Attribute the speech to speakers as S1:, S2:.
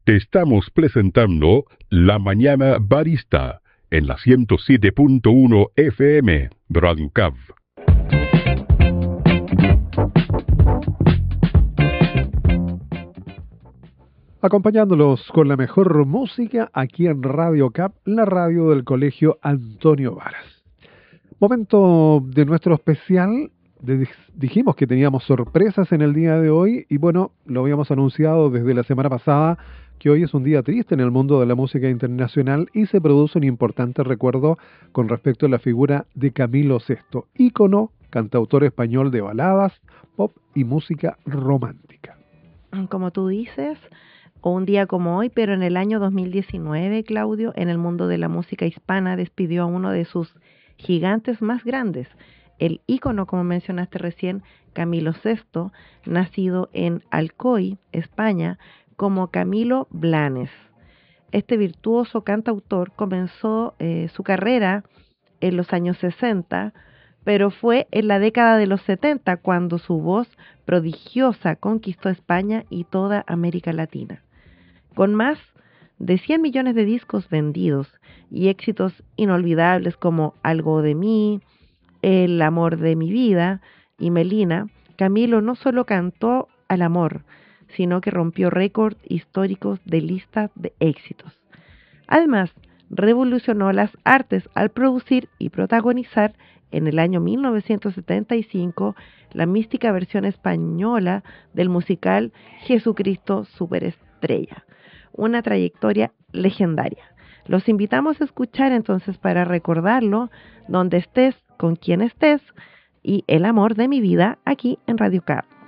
S1: Te estamos presentando La Mañana Barista en la 107.1 FM Radio Cav.
S2: Acompañándolos con la mejor música aquí en Radio Cap, la radio del Colegio Antonio Varas. Momento de nuestro especial. Dijimos que teníamos sorpresas en el día de hoy y bueno, lo habíamos anunciado desde la semana pasada que hoy es un día triste en el mundo de la música internacional y se produce un importante recuerdo con respecto a la figura de Camilo Sesto, ícono, cantautor español de baladas, pop y música romántica.
S3: Como tú dices, o un día como hoy, pero en el año 2019, Claudio, en el mundo de la música hispana despidió a uno de sus gigantes más grandes, el ícono, como mencionaste recién, Camilo Sesto, nacido en Alcoy, España, como Camilo Blanes. Este virtuoso cantautor comenzó su carrera en los años 60, pero fue en la década de los 70 cuando su voz prodigiosa conquistó España y toda América Latina. Con más de 100 millones de discos vendidos y éxitos inolvidables como Algo de mí, El amor de mi vida y Melina, Camilo no solo cantó al amor, sino que rompió récords históricos de listas de éxitos. Además, revolucionó las artes al producir y protagonizar en el año 1975 la mística versión española del musical Jesucristo Superestrella, una trayectoria legendaria. Los invitamos a escuchar entonces para recordarlo donde estés, con quien estés y el amor de mi vida aquí en Radio Cap.